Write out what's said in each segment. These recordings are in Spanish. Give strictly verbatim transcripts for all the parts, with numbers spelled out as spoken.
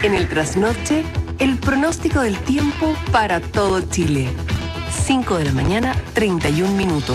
En el trasnoche, el pronóstico del tiempo para todo Chile. cinco de la mañana, treinta y un minutos.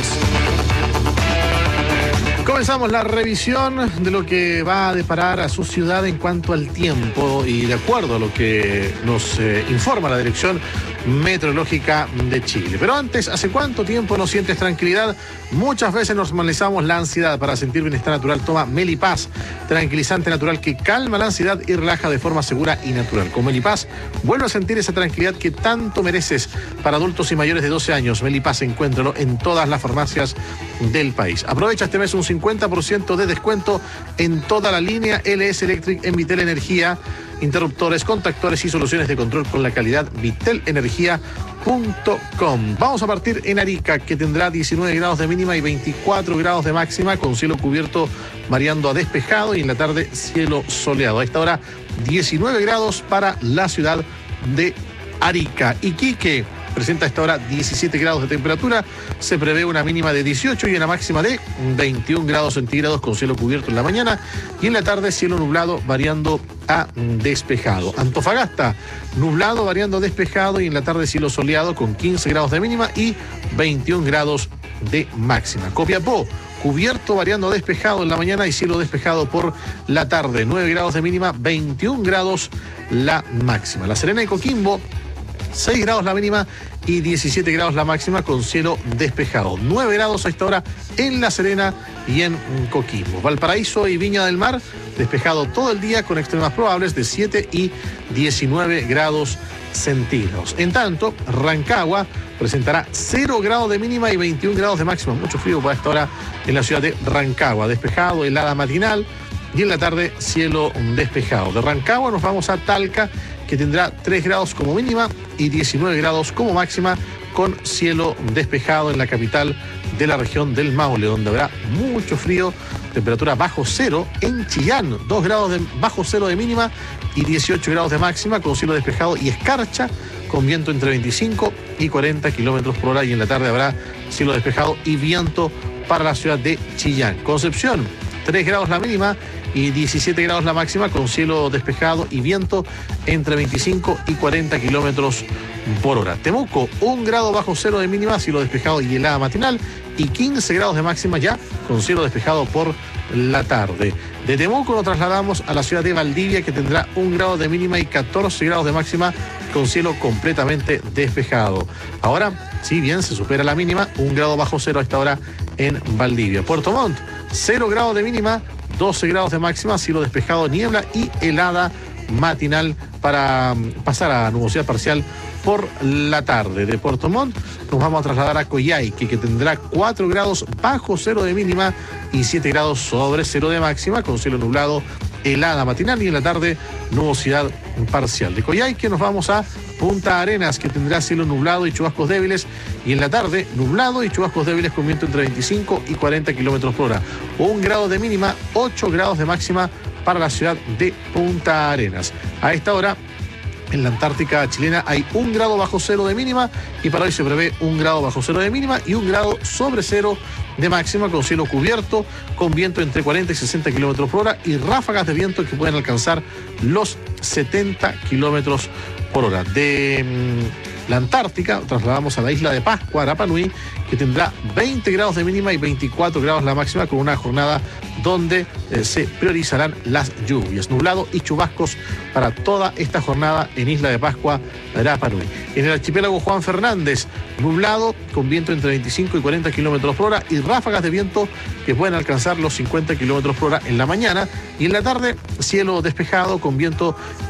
Comenzamos la revisión de lo que va a deparar a su ciudad en cuanto al tiempo y de acuerdo a lo que nos eh, informa la Dirección Meteorológica de Chile. Pero antes, ¿hace cuánto tiempo no sientes tranquilidad? Muchas veces normalizamos la ansiedad. Para sentir bienestar natural, toma Melipaz, tranquilizante natural que calma la ansiedad y relaja de forma segura y natural. Con Melipaz, vuelve a sentir esa tranquilidad que tanto mereces. Para adultos y mayores de doce años, Melipaz, encuéntralo en todas las farmacias del país. Aprovecha este mes un cincuenta por ciento de descuento en toda la línea L S Electric en Vitel Energía, interruptores, contactores y soluciones de control con la calidad vitel energía punto com. Vamos a partir en Arica, que tendrá diecinueve grados de mínima y veinticuatro grados de máxima, con cielo cubierto variando a despejado y en la tarde cielo soleado. A esta hora diecinueve grados para la ciudad de Arica. Iquique presenta a esta hora diecisiete grados de temperatura, se prevé una mínima de dieciocho y una máxima de veintiún grados centígrados con cielo cubierto en la mañana y en la tarde cielo nublado variando a despejado. Antofagasta, nublado variando a despejado y en la tarde cielo soleado con quince grados de mínima y veintiún grados de máxima. Copiapó, cubierto variando a despejado en la mañana y cielo despejado por la tarde, nueve grados de mínima, veintiún grados la máxima. La Serena y Coquimbo, seis grados la mínima y diecisiete grados la máxima con cielo despejado. nueve grados a esta hora en La Serena y en Coquimbo. Valparaíso y Viña del Mar, despejado todo el día con extremas probables de siete y diecinueve grados centígrados. En tanto, Rancagua presentará cero grados de mínima y veintiún grados de máxima. Mucho frío para esta hora en la ciudad de Rancagua. Despejado, helada matinal y en la tarde cielo despejado. De Rancagua nos vamos a Talca, que tendrá tres grados como mínima y diecinueve grados como máxima con cielo despejado en la capital de la región del Maule, donde habrá mucho frío, temperatura bajo cero. En Chillán, dos grados de bajo cero de mínima y dieciocho grados de máxima con cielo despejado y escarcha con viento entre veinticinco y cuarenta kilómetros por hora y en la tarde habrá cielo despejado y viento para la ciudad de Chillán. Concepción, tres grados la mínima y diecisiete grados la máxima con cielo despejado y viento entre veinticinco y cuarenta kilómetros por hora. Temuco, un grado bajo cero de mínima, cielo despejado y helada matinal y quince grados de máxima ya con cielo despejado por la tarde. De Temuco nos trasladamos a la ciudad de Valdivia, que tendrá un grado de mínima y catorce grados de máxima con cielo completamente despejado. Ahora, si bien se supera la mínima, un grado bajo cero a esta hora en Valdivia. Puerto Montt, cero grados de mínima, doce grados de máxima, cielo despejado, niebla y helada matinal para pasar a nubosidad parcial por la tarde. De Puerto Montt nos vamos a trasladar a Coyhaique, que tendrá cuatro grados bajo cero de mínima y siete grados sobre cero de máxima, con cielo nublado, helada matinal y en la tarde nubosidad parcial. De Coyhaique nos vamos a Punta Arenas, que tendrá cielo nublado y chubascos débiles y en la tarde nublado y chubascos débiles con viento entre veinticinco y cuarenta kilómetros por hora. Un grado de mínima, ocho grados de máxima para la ciudad de Punta Arenas. A esta hora, en la Antártica chilena hay un grado bajo cero de mínima y para hoy se prevé un grado bajo cero de mínima y un grado sobre cero de máxima con cielo cubierto, con viento entre cuarenta y sesenta kilómetros por hora y ráfagas de viento que pueden alcanzar los setenta kilómetros por hora. De mmm, la Antártica trasladamos a la isla de Pascua, Rapa Nui, que tendrá veinte grados de mínima y veinticuatro grados la máxima con una jornada donde eh, se priorizarán las lluvias. Nublado y chubascos para toda esta jornada en Isla de Pascua, Rapa Nui. En el archipiélago Juan Fernández, nublado con viento entre veinticinco y cuarenta kilómetros por hora y ráfagas de viento que pueden alcanzar los cincuenta kilómetros por hora en la mañana y en la tarde cielo despejado con viento